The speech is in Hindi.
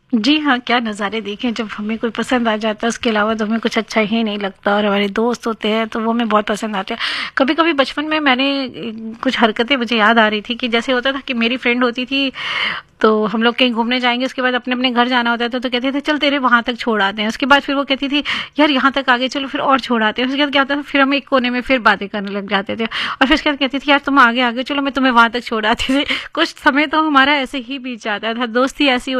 जी हाँ, क्या नज़ारे देखे जब हमें कोई पसंद आ जाता है, उसके अलावा तो हमें कुछ अच्छा ही नहीं लगता। और हमारे दोस्त होते हैं तो वो हमें बहुत पसंद आते हैं। कभी-कभी बचपन में मैंने कुछ हरकतें मुझे याद आ रही थी कि जैसे होता था कि मेरी फ्रेंड होती थी, तो हम लोग कहीं घूमने जाएँगे, उसके बाद अपने-अपने घर जाना होता था, तो कहते थे चल तेरे वहाँ तक छोड़ आते हैं। उसके बाद फिर वो कहती थी यार यहाँ तक आगे चलो, फिर और छोड़ आते हैं। उसके बाद क्या होता था, फिर हम एक कोने में फिर बातें करने लग जाते थे और फिर उसके बाद कहती थी यार तुम आगे चलो, मैं तुम्हें वहाँ तक छोड़ आती थी। कुछ समय तो हमारा ऐसे ही बीत जाता था। दोस्ती ऐसी